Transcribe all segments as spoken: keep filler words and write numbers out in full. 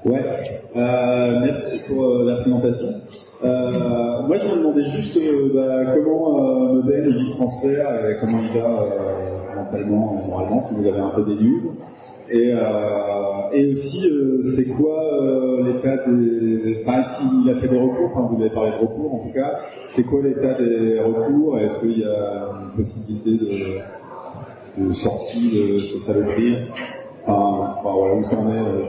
Ouais, euh, merci pour euh, la présentation. Euh, moi, je me demandais juste euh, bah, comment euh, Modèle il vit ce transfert et comment il va euh, mentalement, moralement, si vous avez un peu des news. Et, euh, et aussi, euh, c'est quoi euh, l'état des... Enfin, s'il a fait des recours, enfin, vous avez parlé de recours en tout cas, c'est quoi l'état des recours? Est-ce qu'il y a une possibilité de, de sortie de ce saloperie? Enfin, enfin, voilà, où ça en est euh,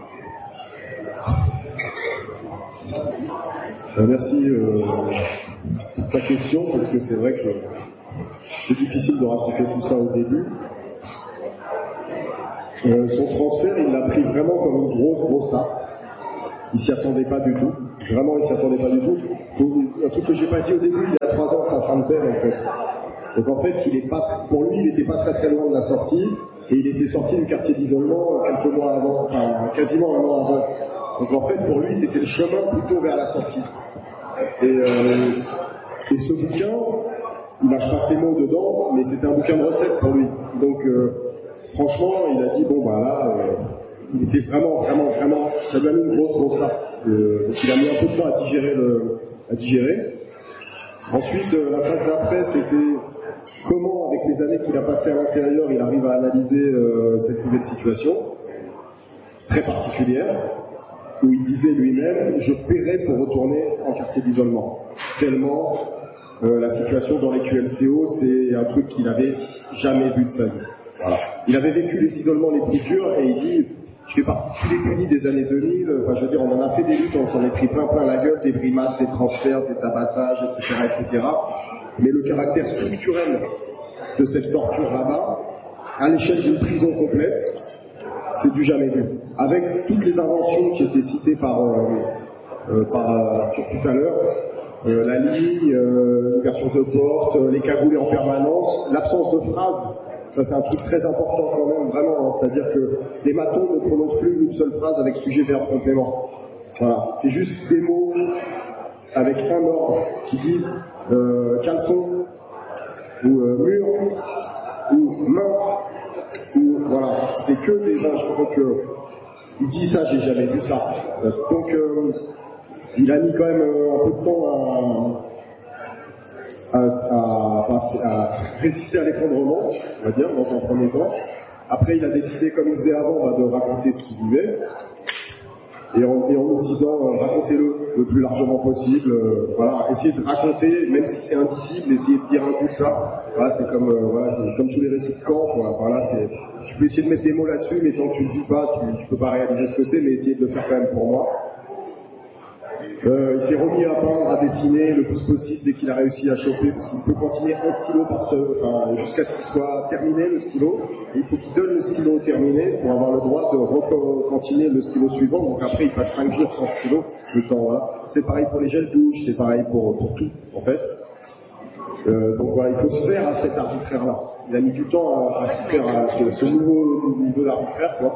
Euh, merci euh, pour ta question, parce que c'est vrai que c'est difficile de raconter tout ça au début. Euh, son transfert, il l'a pris vraiment comme une grosse, grosse tarte. Il s'y attendait pas du tout. Vraiment, il s'y attendait pas du tout. Un truc que j'ai pas dit au début, il y a trois ans, sa femme père, en fait. Donc en fait, il est pas, pour lui, il n'était pas très très loin de la sortie, et il était sorti du quartier d'isolement quelques mois avant, enfin, quasiment un an avant. Donc en fait, pour lui, c'était le chemin plutôt vers la sortie. Et, euh, et ce bouquin, il lâche pas ses mots dedans, mais c'était un bouquin de recettes pour lui. Donc euh, franchement, il a dit bon bah là, euh, il était vraiment, vraiment, vraiment, ça lui a mis une grosse, grosse tarte. Euh, donc il a mis un peu de temps à digérer le, à digérer. Ensuite, euh, la phase d'après, c'était comment, avec les années qu'il a passées à l'intérieur, il arrive à analyser euh, cette nouvelle situation très particulière, où il disait lui-même, je paierais pour retourner en quartier d'isolement. Tellement euh, la situation dans les Q L C O, c'est un truc qu'il n'avait jamais vu de sa vie. Voilà. Il avait vécu les isolements les plus durs et il dit, je fais partie de tous les punis des années deux mille, enfin je veux dire, on en a fait des luttes, on s'en est pris plein plein la gueule, des brimades, des transferts, des tabassages, et cetera, et cetera. Mais le caractère structurel de cette torture là-bas, à l'échelle d'une prison complète, c'est du jamais vu. Avec toutes les inventions qui étaient citées par, euh, euh, par Arthur tout à l'heure, euh, la ligne, euh, l'ouverture de porte, euh, les cagoulés en permanence, l'absence de phrases, ça c'est un truc très important quand même, vraiment, hein, c'est-à-dire que les matons ne prononcent plus une seule phrase avec sujet, verbe, complément. Voilà, c'est juste des mots avec un ordre qui disent euh, caleçon, ou euh, mur, ou main, ou voilà, c'est que des injures. Donc euh, il dit ça, j'ai jamais vu ça. Euh, donc euh, il a mis quand même euh, un peu de temps à, à, à, à résister à l'effondrement, on va dire, dans un premier temps. Après il a décidé, comme il faisait avant, bah, de raconter ce qu'il vivait. Et en, et en nous disant, euh, racontez-le le plus largement possible, euh, voilà, essayez de raconter, même si c'est indicible, essayez de dire un bout de ça, voilà, c'est comme, euh, voilà, c'est comme tous les récits de camp, voilà, voilà, c'est, tu peux essayer de mettre des mots là-dessus, mais tant que tu le dis pas, tu, tu peux pas réaliser ce que c'est, mais essayez de le faire quand même pour moi. Euh, il s'est remis à peindre, à dessiner le plus possible dès qu'il a réussi à choper, parce qu'il peut continuer un stylo par ce, enfin, jusqu'à ce qu'il soit terminé le stylo. Et il faut qu'il donne le stylo terminé pour avoir le droit de continuer le stylo suivant. Donc après il passe cinq jours sans stylo, le temps voilà. C'est pareil pour les gels douche, c'est pareil pour, pour tout en fait. Euh, donc voilà, il faut se faire à cet arbitraire-là. Il a mis du temps à, à se faire à ce, ce nouveau niveau d'arbitraire, quoi.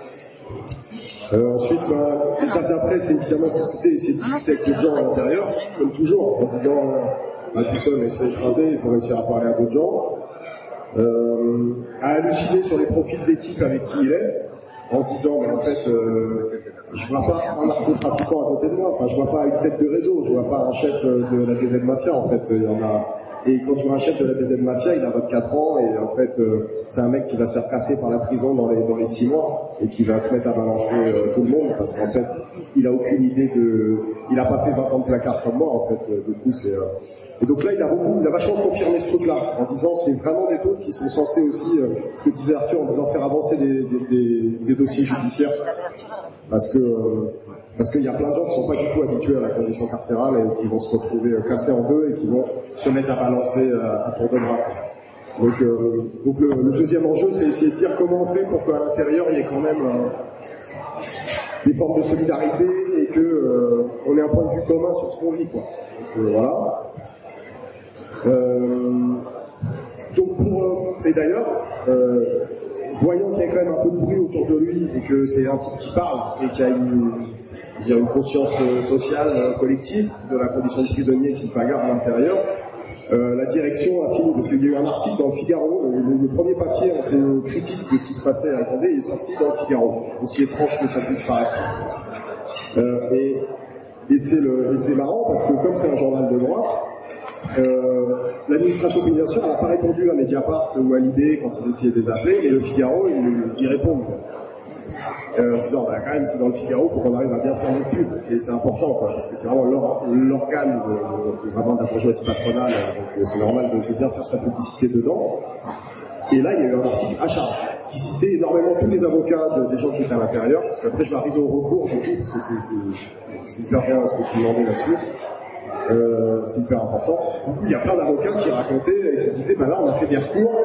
Euh, ensuite, bah, l'étape d'après, c'est évidemment discuter, essayer de discuter avec les gens à l'intérieur, comme toujours, en disant, bah, tout seul, mais c'est écrasé, il faut réussir à parler à d'autres gens. Euh, à halluciner sur les profils des types avec qui il est, en disant, mais en fait, euh, je vois pas un narcotrafiquant à côté de moi, enfin, je vois pas une tête de réseau, je vois pas un chef de la D Z Mafia, en fait, il y en a. Et quand tu vois un chef de la D Z Mafia, il a vingt-quatre ans et en fait euh, c'est un mec qui va se faire casser par la prison dans les dans les six mois et qui va se mettre à balancer euh, tout le monde parce qu'en fait il a aucune idée de, il a pas fait vingt ans de placard comme moi en fait. Euh, du coup c'est euh... et donc là il a beaucoup, il a vachement confirmé ce truc-là en disant c'est vraiment des trucs qui sont censés aussi, euh, ce que disait Arthur en disant faire avancer des des, des, des dossiers judiciaires parce que euh, Parce qu'il y a plein de gens qui ne sont pas du tout habitués à la condition carcérale et qui vont se retrouver cassés en deux et qui vont se mettre à balancer à, à tour de bras. Donc, euh, donc le, le deuxième enjeu, c'est essayer de dire comment on fait pour qu'à l'intérieur, il y ait quand même euh, des formes de solidarité et qu'on euh, ait un point de vue commun sur ce qu'on vit, quoi. Donc, euh, voilà. Euh, donc pour, euh, et d'ailleurs, euh, voyant qu'il y a quand même un peu de bruit autour de lui et que c'est un type qui parle et qu'il y a une Il y a une conscience sociale collective de la condition de prisonnier qui bagarre à l'intérieur. euh, la direction a fini, parce qu'il y a eu un article dans le Figaro, le, le premier papier un peu critique de ce qui se passait à Condé est sorti dans le Figaro, aussi étrange que ça puisse paraître. Euh, et et c'est, le, et c'est marrant parce que comme c'est un journal de droite, euh, l'administration pénitentiaire n'a pas répondu à Mediapart ou à l'I D quand ils essayaient de les appeler, mais le Figaro, ils y répondent. Euh, en disant, bah, quand même, c'est dans le Figaro pour qu'on arrive à bien faire notre pub. Et c'est important, quoi, parce que c'est vraiment l'or, l'organe de, de, de, vraiment de la bourgeoisie patronale, donc c'est normal de, de bien faire sa publicité dedans. Et là, il y a eu un article à charge qui citait énormément tous les avocats de, des gens qui étaient à l'intérieur, parce qu'après je vais arriver au recours, du coup, parce que c'est, c'est, c'est hyper bien ce que tu demandais là-dessus. Euh, c'est hyper important. Du coup, il y a plein d'avocats qui racontaient et qui disaient, bah là, on a fait des recours,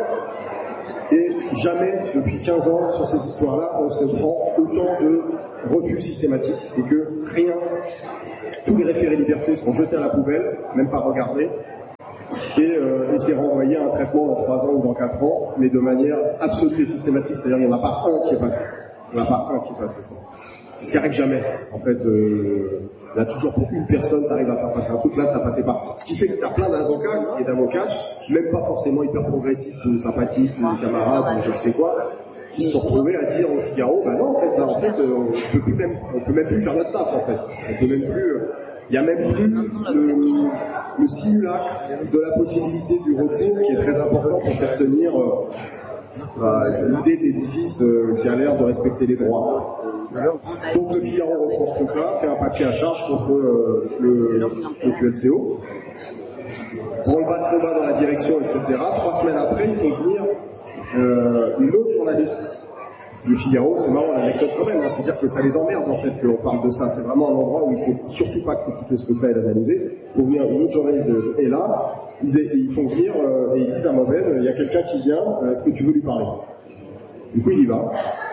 et jamais, depuis quinze ans, sur ces histoires-là, on se prend autant de refus systématiques, et que rien, tous les référés liberté sont jetés à la poubelle, même pas regardés, et, euh, et c'est renvoyé à un traitement dans trois ans ou dans quatre ans, mais de manière absolue et systématique, c'est-à-dire il n'y en a pas un qui est passé. Il n'y en a pas un qui est passé. Ce qui arrive jamais. En fait, euh, il y a toujours pour une personne, tu arrives à faire passer un truc, là ça passait pas. Ce qui fait que tu as plein d'avocats et d'avocats, même pas forcément hyper progressistes ou sympathiques ou camarades ou je ne sais quoi, qui se sont retrouvés à dire au Figaro, bah non, en fait, là, en fait, euh, on peut plus même, on peut même plus faire notre taf, en fait. On peut même plus, euh, il n'y a même plus le, le simulacre de la possibilité du retour qui est très important pour faire tenir euh, euh, l'idée d'édifice euh, qui a l'air de respecter les droits. Donc le Figaro reprend ce truc-là, fait un papier à charge contre euh, le, le Q L C O. Pour le bas de combat dans la direction, et cetera. Trois semaines après, ils font venir euh, une autre journaliste du Figaro. C'est marrant l'anecdote quand même, hein. C'est-à-dire que ça les emmerde en fait qu'on parle de ça. C'est vraiment un endroit où il ne faut surtout pas critiquer ce que fait et l'analyser. Pour venir une autre journaliste est là, ils, ils font venir euh, et ils disent à Mauvaise, il y a quelqu'un qui vient, euh, est-ce que tu veux lui parler? Du coup il y va.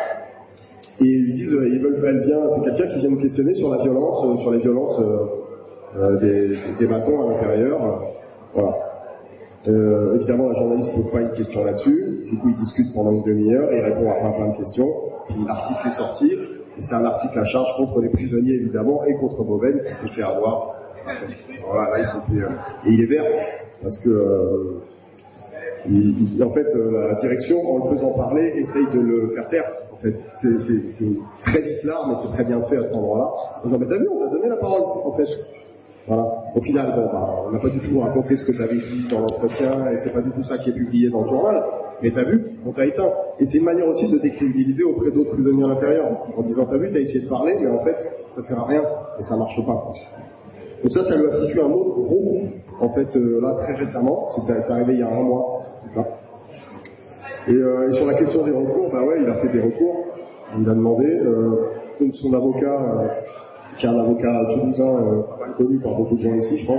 Et ils lui disent, euh, ils veulent, elle vient, c'est quelqu'un qui vient nous questionner sur la violence, euh, sur les violences euh, euh, des, des bâtons à l'intérieur. Euh, voilà. Euh, évidemment, la journaliste ne pose pas une question là-dessus. Du coup, ils discutent pendant une demi-heure et il répond à plein plein de questions. Puis l'article est sorti. Et c'est un article à charge contre les prisonniers, évidemment, et contre Mauvaise qui s'est fait avoir. Voilà, là, il s'est fait, euh, et il est vert parce que euh, il, il, en fait, euh, la direction, en le faisant parler, essaye de le faire taire. En fait, c'est, c'est, c'est très l'islam, mais c'est très bien fait à cet endroit-là. En disant, mais t'as vu, on t'a donné la parole, en fait. Voilà. Au final, bon, bah, on n'a pas du tout raconté ce que tu avais dit dans l'entretien, et c'est pas du tout ça qui est publié dans le journal. Mais t'as vu, on t'a éteint. Et c'est une manière aussi de décrédibiliser auprès d'autres prisonniers à l'intérieur, en disant, t'as vu, t'as essayé de parler, mais en fait, ça sert à rien, et ça marche pas, quoi. Donc ça, ça lui a foutu un autre gros coup, en fait, euh, là, très récemment, c'était, c'est arrivé il y a un mois, là. Et, euh, et sur la question des recours, bah ouais, il a fait des recours. Il a demandé, euh, donc son avocat, euh, qui est un avocat toulousain, euh, pas mal connu par beaucoup de gens ici, je pense,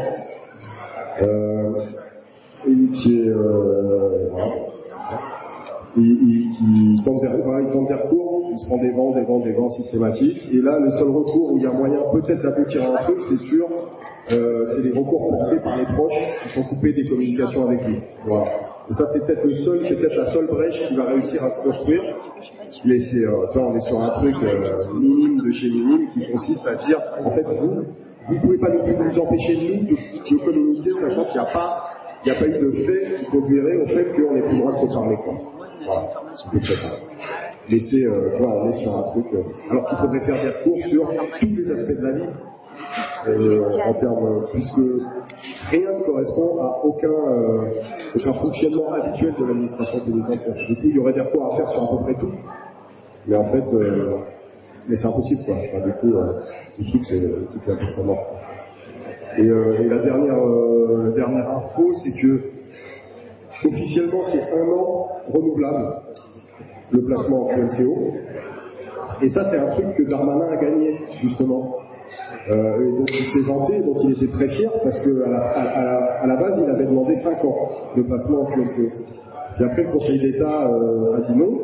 euh, et qui est, euh, voilà, et, et qui tente des, voilà, il tente des recours, il se prend des vents, des vents, des vents systématiques. Et là, le seul recours où il y a moyen peut-être d'aboutir à un truc, c'est sûr, euh, c'est les recours portés par les proches qui sont coupés des communications avec lui. Voilà. Et ça, c'est peut-être le seul, c'est peut-être la seule brèche qui va réussir à se construire. Mais c'est, euh, tu vois, on est sur un truc euh, minime de chez minime qui consiste à dire, en fait, vous, vous pouvez pas nous, nous empêcher nous de, de communiquer, sachant qu'il n'y a pas, il n'y a pas eu de fait qui conduirait au fait qu'on n'ait plus le droit de se parler, quoi. Voilà, c'est peu près ça. Mais c'est, euh, tu vois, on est sur un truc, euh, alors qu'il faudrait faire des recours sur tous les aspects de la vie. Euh, en termes, puisque rien ne correspond à aucun, euh, aucun fonctionnement habituel de l'administration pénitentiaire. Du coup, il y aurait des recours à faire sur à peu près tout, mais en fait, euh, mais c'est impossible, quoi. Enfin, du coup, euh, le truc, c'est, c'est un peu mort. Et, euh, et la dernière, euh, la dernière info, c'est que officiellement, c'est un an renouvelable le placement en Q L C O, et ça, c'est un truc que Darmanin a gagné justement. Euh, et donc il s'est vanté, donc il était très fier parce que à la, à, à la, à la base il avait demandé cinq ans de placement en Q L C O. Puis après le Conseil d'État euh, a dit non,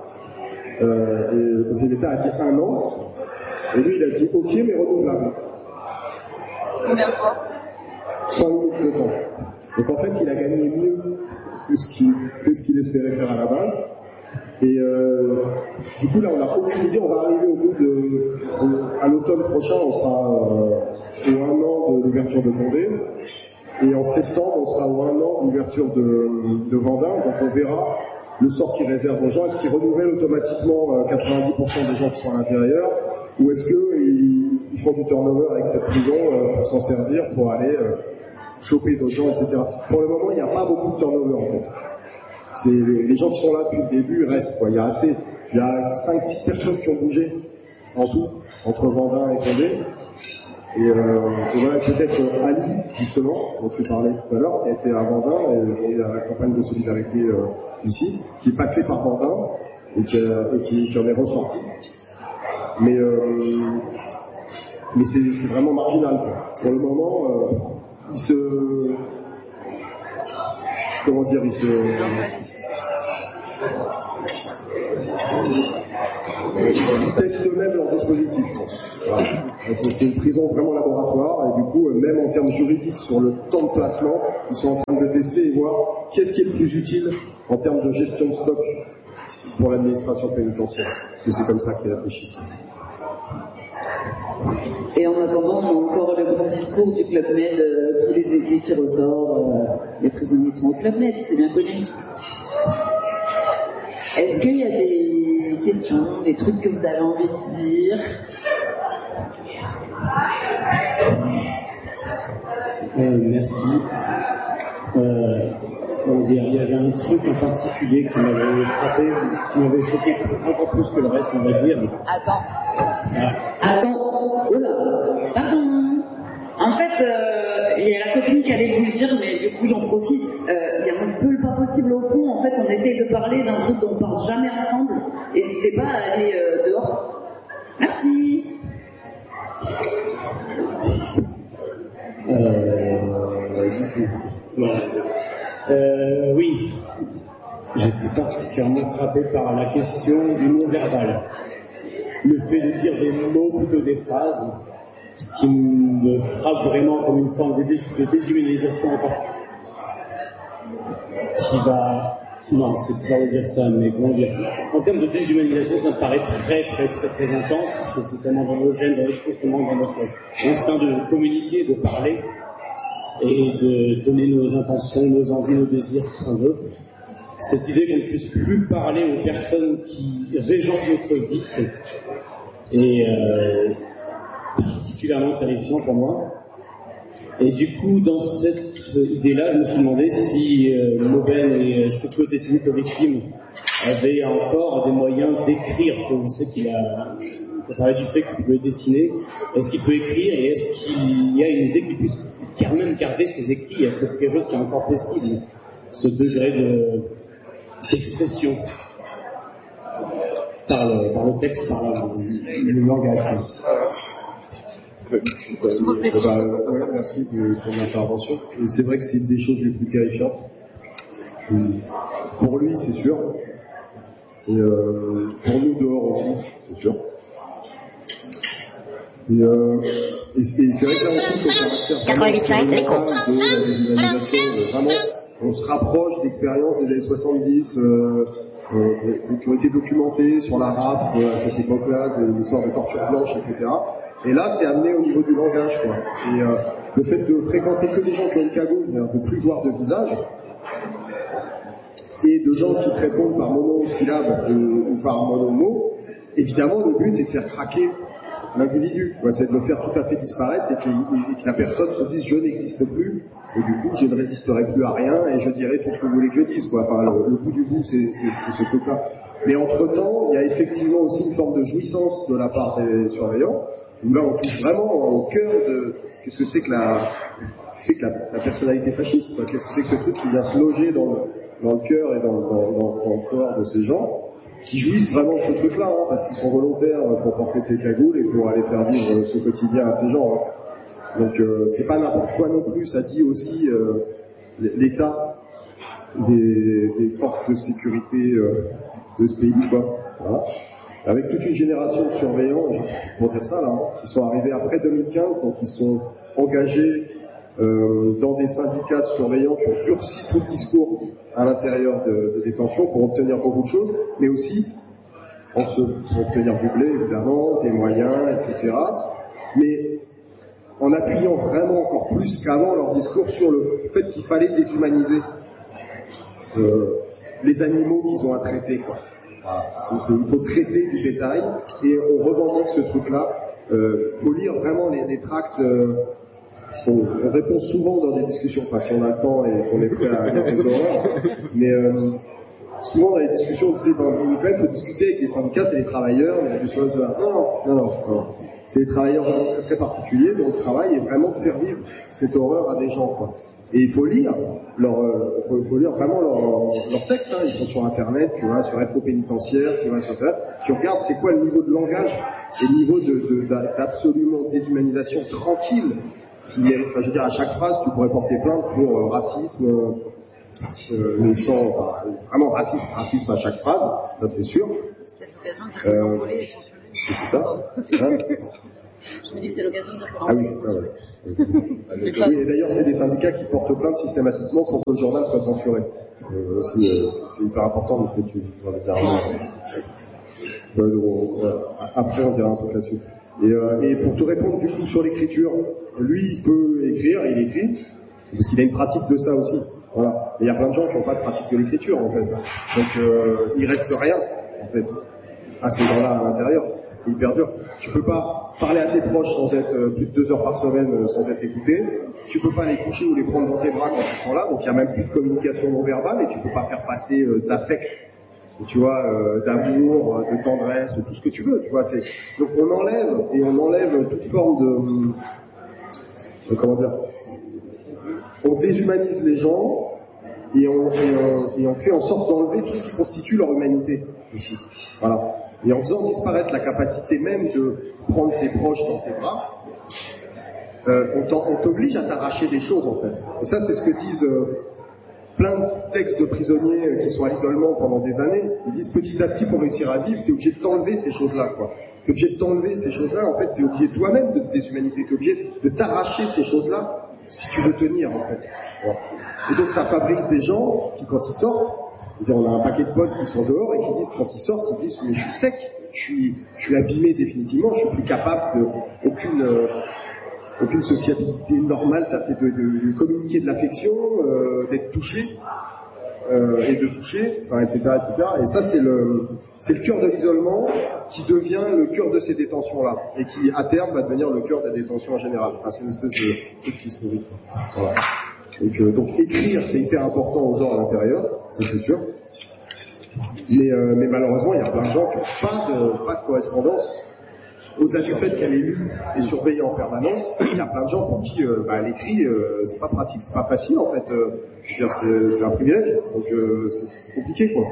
euh, et le Conseil d'État a dit un an, et lui il a dit ok mais renouvelable. Combien de fois? Sans limite de temps. Donc en fait il a gagné mieux que ce qu'il, que ce qu'il espérait faire à la base. Et euh, du coup là on n'a aucune idée, on va arriver au bout de, au, à l'automne prochain, on sera euh, au un an de l'ouverture de Condé, Et en septembre, on sera au un an d'ouverture de, de Vendin, donc on verra le sort qu'ils réservent aux gens. Est-ce qu'ils renouvellent automatiquement quatre-vingt-dix pour cent des gens qui sont à l'intérieur, ou est-ce qu'ils ils font du turnover avec cette prison euh, pour s'en servir, pour aller euh, choper d'autres gens, et cetera. Pour le moment, il n'y a pas beaucoup de turnover en fait. C'est les, les gens qui sont là depuis le début restent, quoi. Il y a assez, il y a cinq six personnes qui ont bougé en tout, entre Vendin et Condé. Et, euh, et voilà, peut-être euh, Ali, justement, dont tu parlais tout à l'heure, qui a été à Vendin, et, et à la campagne de solidarité euh, ici, qui est passé par Vendin, et qui, et qui, qui en est ressorti. Mais, euh, mais c'est, c'est vraiment marginal, quoi. Pour le moment, euh, il se... Comment dire, il se... Ils testent eux-mêmes leur dispositif, je pense. Voilà. C'est une prison vraiment laboratoire, et du coup, même en termes juridiques, sur le temps de placement, ils sont en train de tester et voir qu'est-ce qui est le plus utile en termes de gestion de stock pour l'administration pénitentiaire. Parce que c'est comme ça qu'ils réfléchissent. Et en attendant, on a encore le grand discours du Club Med, euh, tous les écrits qui ressortent, euh, les prisonniers sont au Club Med, c'est bien connu. Est-ce qu'il y a des questions, des trucs que vous avez envie de dire? Euh, merci. Euh, comment dire, il y avait un truc en particulier qui m'avait frappé, qui m'avait choqué encore plus que le reste, on va dire. Attends. Ah. Attends, oh là, pardon. En fait, euh, il y a la copine qui allait vous le dire, mais du coup j'en profite. Euh, il y a un peu le pas possible au fond. En fait, on essaye de parler d'un truc dont on parle jamais ensemble. N'hésitez pas à aller euh, dehors. Merci. Euh, voilà. euh, oui, j'étais particulièrement frappé par la question du non-verbal. Le fait de dire des mots plutôt des phrases, ce qui me frappe vraiment comme une forme de, dé- de déshumanisation encore. Qui va... Non, c'est pas de dire ça, mais comment dire. En termes de déshumanisation, ça me paraît très très très très intense, parce que c'est tellement dans nos gènes, dans notre fonctionnement, dans notre instinct de communiquer, de parler, et de donner nos intentions, nos envies, nos désirs, ce qu'on veut. Cette idée qu'on ne puisse plus parler aux personnes qui régentent notre vie est euh, particulièrement terrifiant pour moi. Et du coup, dans cette idée-là, je me suis demandé si euh, Mauben et ses co-détenus co-victimes avaient encore des moyens d'écrire. On sait qu'il a, il a parlé du fait qu'il pouvait dessiner. Est-ce qu'il peut écrire et est-ce qu'il y a une idée qu'il puisse quand même garder ses écrits? Est-ce que c'est quelque chose qui est encore possible, ce degré de, d'expression par le, par le texte, par le, le langage? Euh, bah, ouais, merci de ton intervention. Et c'est vrai que c'est une des choses les plus terrifiantes. Je, pour lui, c'est sûr. Et euh, pour nous dehors aussi, c'est sûr. Et, euh, et, c'est, et c'est vrai que là, on touche au caractère vraiment de la déshumanisation. Vraiment, on se rapproche d'expériences des années soixante-dix euh, euh, qui ont été documentées sur la rafle euh, à cette époque-là, des histoires de torture blanche, et cetera. Et là, c'est amené au niveau du langage, quoi. Et euh, le fait de fréquenter que des gens qui ont une cagoule, de ne plus voir de visage, et de gens qui te répondent par monosyllabe ou par monomot, évidemment, le but est de faire craquer l'individu, quoi. C'est de le faire tout à fait disparaître et que, et que la personne se dise je n'existe plus, et du coup, je ne résisterai plus à rien et je dirai tout ce que vous voulez que je dise, quoi. Enfin, le, le bout du bout, c'est, c'est, c'est ce truc-là. Mais entre-temps, il y a effectivement aussi une forme de jouissance de la part des surveillants, où là on touche vraiment au cœur de qu'est-ce que c'est que la, c'est que la, la personnalité fasciste, quoi. Qu'est-ce que c'est que ce truc qui vient se loger dans le, dans le cœur et dans, dans, dans, dans le corps de ces gens, qui jouissent vraiment de ce truc-là, hein, parce qu'ils sont volontaires pour porter ces cagoules et pour aller faire vivre ce quotidien à ces gens. Hein. Donc euh, c'est pas n'importe quoi non plus, ça dit aussi euh, l'état des, des forces de sécurité euh, de ce pays, quoi. Voilà. Avec toute une génération de surveillants, pour dire ça là, hein, qui sont arrivés après deux mille quinze, donc ils sont engagés euh, dans des syndicats de surveillants qui ont durci tout le discours à l'intérieur de, de détention pour obtenir beaucoup de choses, mais aussi en se, pour obtenir du blé évidemment, des moyens, et cetera. Mais en appuyant vraiment encore plus qu'avant leur discours sur le fait qu'il fallait déshumaniser euh, les animaux qu'ils ont à traiter, quoi. Voilà. C'est, c'est, il faut traiter du détail, et on revendique ce truc-là. Il euh, faut lire vraiment les, les tracts. Euh, sont, on répond souvent dans des discussions, enfin si on a le temps et qu'on est prêt à lire des horreurs, mais euh, souvent dans les discussions, on disait, ben, il faut discuter avec les syndicats, c'est les travailleurs, mais la chose là, non, non, non, non. C'est les travailleurs très, très particuliers, dont le travail est vraiment de faire vivre cette horreur à des gens, quoi. Et il faut lire leur, euh, faut, faut lire vraiment leurs leur textes, hein. Ils sont sur internet, tu vois, sur Info Pénitentiaire, tu vois, sur ça. Tu regardes c'est quoi le niveau de langage et le niveau de, de, d'absolument déshumanisation tranquille. Qui mérite, enfin, je veux dire, à chaque phrase, tu pourrais porter plainte pour euh, racisme, euh, les sans, enfin, vraiment racisme, racisme à chaque phrase, ça c'est sûr. Euh, c'est ça. Hein, je me dis que c'est l'occasion de dire que ah oui, c'est ça, ouais. Oui, et d'ailleurs, c'est des syndicats qui portent plainte systématiquement pour que le journal soit censuré. Euh, aussi, euh, c'est, c'est hyper important, donc peut-être tu vas le dire. Euh, euh, après, on dira un peu là-dessus. Et, euh, et pour te répondre du coup sur l'écriture, lui, il peut écrire, il écrit, parce qu'il a une pratique de ça aussi. Voilà. Et il y a plein de gens qui n'ont pas de pratique de l'écriture, en fait. Donc, euh, il reste rien, en fait, à ces gens-là à l'intérieur. C'est hyper dur. Tu peux pas parler à tes proches sans être euh, plus de deux heures par semaine euh, sans être écouté. Tu peux pas les coucher ou les prendre dans tes bras quand ils sont là. Donc il y a même plus de communication non verbale et tu peux pas faire passer euh, d'affect, tu vois, euh, d'amour, de tendresse, de tout ce que tu veux. Tu vois, c'est donc on enlève et on enlève toute forme de, de comment dire. On déshumanise les gens et on, et on, et on fait en sorte d'enlever tout ce qui constitue leur humanité ici. Voilà. Et en faisant disparaître la capacité même de prendre tes proches dans tes bras, euh, on, on t'oblige à t'arracher des choses, en fait. Et ça, c'est ce que disent euh, plein de textes de prisonniers qui sont à l'isolement pendant des années. Ils disent petit à petit, pour réussir à vivre, t'es obligé de t'enlever ces choses-là, quoi. T'es obligé de t'enlever ces choses-là, en fait, t'es obligé toi-même de te déshumaniser, t'es obligé de t'arracher ces choses-là si tu veux tenir, en fait. Voilà. Et donc, ça fabrique des gens qui, quand ils sortent, on a un paquet de potes qui sont dehors et qui disent, quand ils sortent, ils disent, mais je suis sec, je suis, je suis abîmé définitivement, je suis plus capable de, aucune, euh, aucune sociabilité normale, de, de, de, de communiquer de l'affection, euh, d'être touché, euh, et de toucher, enfin, et cetera, et cetera. Et ça, c'est le, c'est le cœur de l'isolement qui devient le cœur de ces détentions-là, et qui, à terme, va devenir le cœur des détentions en général. Enfin, c'est une espèce de truc qui se nourrit. Voilà. Donc, euh, donc écrire, c'est hyper important aux gens à l'intérieur, ça c'est sûr. Mais, euh, mais malheureusement, il y a plein de gens qui n'ont pas de, pas de correspondance. Au-delà du fait qu'elle est lue et surveillée en permanence, il y a plein de gens pour qui euh, bah, l'écrit, euh, c'est pas pratique, c'est pas facile en fait. Euh, je veux dire, c'est, c'est un privilège, donc euh, c'est, c'est compliqué, quoi.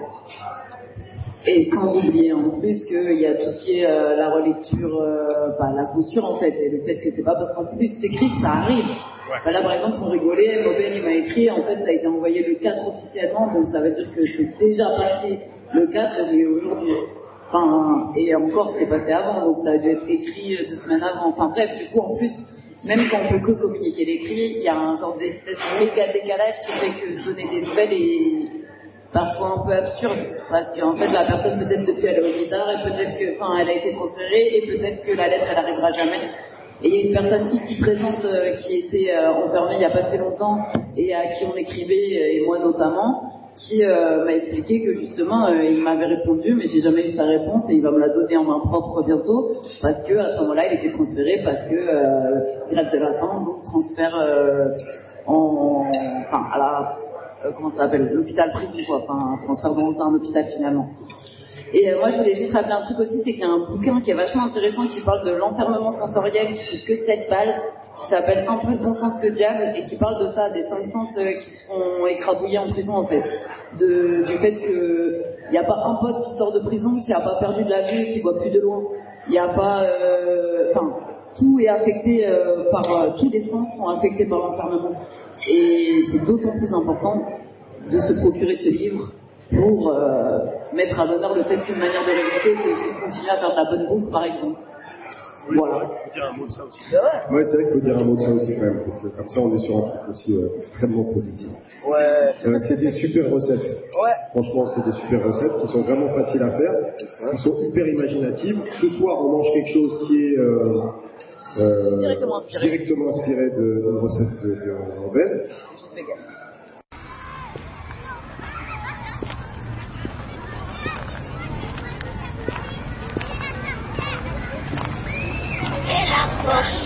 Et sans oublier en plus qu'il y a tout ce qui est euh, la relecture, euh, bah, la censure en fait, et le fait que c'est pas parce qu'en plus t'écris que ça arrive. Ouais. Bah, là par exemple, pour rigoler, Maubel il m'a écrit, en fait ça a été envoyé le quatre officiellement, donc ça veut dire que c'est déjà passé le quatre et je l'ai aujourd'hui. Enfin, et encore c'était passé avant, donc ça a dû être écrit deux semaines avant. Enfin bref, du coup en plus, même quand on peut que communiquer l'écrit, il y a un genre d'espèce de méga décalage qui fait que se donner des nouvelles est parfois un peu absurde, parce qu'en fait la personne peut-être depuis elle est au mitard et peut-être que, enfin elle a été transférée et peut-être que la lettre elle arrivera jamais. Et il y a une personne ici présente euh, qui était euh, enfermée il n'y a pas si longtemps et à qui on écrivait, et moi notamment, qui euh, m'a expliqué que justement euh, il m'avait répondu mais j'ai jamais eu sa réponse et il va me la donner en main propre bientôt parce que à ce moment-là il était transféré parce que euh, grève de la faim, donc transfert euh, en, enfin à la Euh, comment ça s'appelle, l'hôpital prison quoi, enfin un transfert dans un hôpital finalement. Et euh, moi je voulais juste rappeler un truc aussi, c'est qu'il y a un bouquin qui est vachement intéressant qui parle de l'enfermement sensoriel qui coûte que sept balles, qui s'appelle Un peu de bon sens que diable et qui parle de ça, des cinq sens euh, qui se font écrabouiller en prison en fait, de, du fait que il n'y a pas un pote qui sort de prison qui n'a pas perdu de la vue, qui voit plus de loin, il n'y a pas, enfin euh, tout est affecté euh, par, euh, tous les sens sont affectés par l'enfermement. Et c'est d'autant plus important de se procurer ce livre pour euh, mettre à l'honneur le fait qu'une manière de résister, c'est aussi de continuer à faire de la bonne bouffe, par exemple. Oui, voilà. Il faut dire un mot de ça aussi. Ouais, c'est vrai qu'il faut dire un mot de ça aussi quand même, parce que comme ça on est sur un truc aussi euh, extrêmement positif. Ouais. Euh, c'est des super recettes. Ouais. Franchement, c'est des super recettes qui sont vraiment faciles à faire, qui sont hyper imaginatives. Ce soir, on mange quelque chose qui est... Euh, euh, Directement inspiré. directement inspiré de, de recettes de, de Robert. Juste vegan. Et la prochaine.